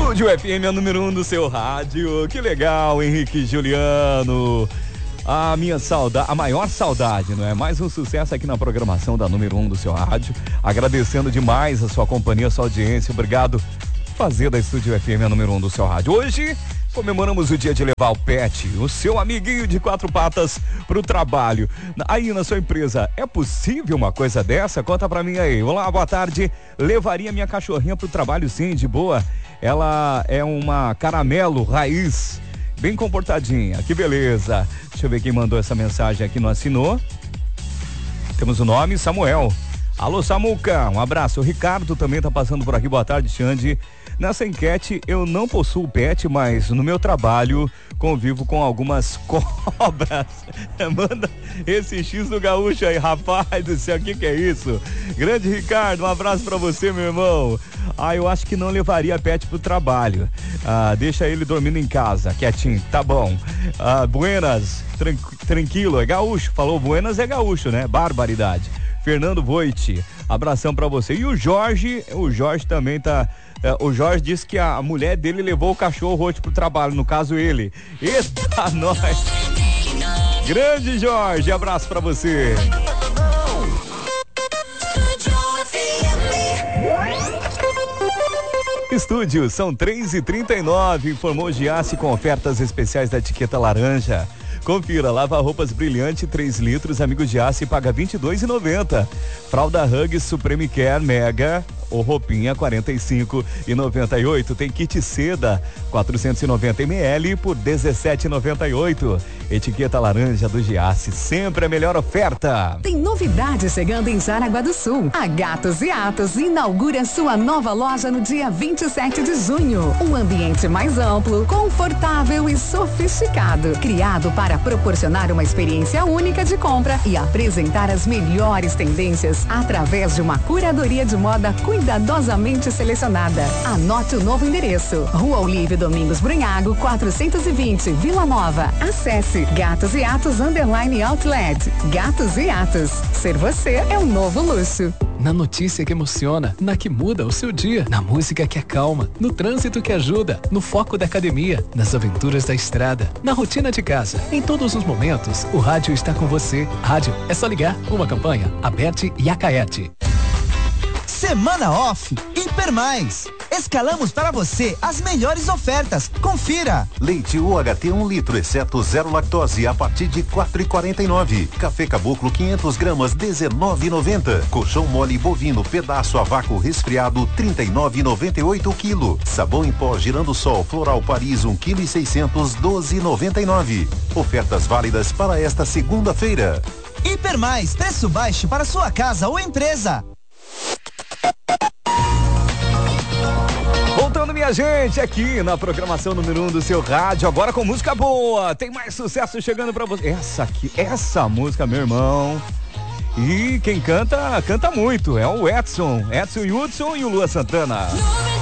Estúdio FM é o número 1 do seu rádio. Que legal, Henrique Juliano. A minha saudade, a maior saudade, não é? Mais um sucesso aqui na programação da número 1 do seu rádio. Agradecendo demais a sua companhia, a sua audiência. Obrigado por fazer da Estúdio FM a número 1 do seu rádio. Hoje comemoramos o dia de levar o pet, o seu amiguinho de 4 patas, pro trabalho. Aí na sua empresa, é possível uma coisa dessa? Conta pra mim aí. Olá, boa tarde. Levaria minha cachorrinha pro trabalho, sim, de boa. Ela é uma caramelo raiz, bem comportadinha. Que beleza. Deixa eu ver quem mandou essa mensagem aqui, não assinou. Temos o nome, Samuel. Alô, Samuca, um abraço. O Ricardo também tá passando por aqui. Boa tarde, Xande. Nessa enquete, eu não possuo pet, mas no meu trabalho convivo com algumas cobras. Manda esse X do gaúcho aí, rapaz do céu, o que é isso? Grande Ricardo, um abraço pra você, meu irmão. Eu acho que não levaria pet pro trabalho. Deixa ele dormindo em casa, quietinho, tá bom. Buenas, tranquilo, é gaúcho. Falou Buenas, é gaúcho, né? Barbaridade. Fernando Voit, abração pra você. E o Jorge também tá... O Jorge disse que a mulher dele levou o cachorro hoje pro trabalho, no caso ele. Eita, nós! Grande Jorge, abraço pra você. Estúdio, são 3h39, informou Giasse com ofertas especiais da etiqueta laranja. Confira, lava roupas brilhante 3 litros, amigo Giasse, paga R$22,90. Fralda Huggies Supreme Care Mega ou roupinha R$45,98. Tem kit seda 490 ml por R$17,98. Etiqueta laranja do Giasse, sempre a melhor oferta. Tem novidade chegando em Jaraguá do Sul. A Gatos e Atos inaugura sua nova loja no dia 27 de junho. Um ambiente mais amplo, confortável e sofisticado, criado para proporcionar uma experiência única de compra e apresentar as melhores tendências através de uma curadoria de moda cuidadosamente selecionada. Anote o novo endereço: Rua Olívio Domingos Brunhago, 420, Vila Nova. Acesse Gatos e Atos _Outlet. Gatos e Atos. Ser você é um novo luxo. Na notícia que emociona, na que muda o seu dia, na música que acalma, no trânsito que ajuda, no foco da academia, nas aventuras da estrada, na rotina de casa. Em todos os momentos, o rádio está com você. Rádio, é só ligar. Uma campanha, Aberte e Acaete. Semana off, Hipermais. Escalamos para você as melhores ofertas. Confira. Leite UHT 1 litro, exceto 0 lactose, a partir de R$4,49. Café Caboclo 500 gramas, R$19,90. Colchão mole bovino, pedaço a vácuo resfriado, R$39,98 o quilo. Sabão em pó Girando Sol Floral Paris 1,6 kg, R$12,99. Ofertas válidas para esta segunda-feira. Hipermais, preço baixo para sua casa ou empresa. Voltando, minha gente, aqui na programação número 1 do seu rádio, agora com música boa. Tem mais sucesso chegando pra você. Essa música, meu irmão. E quem canta muito. É o Edson Hudson e o Lua Santana.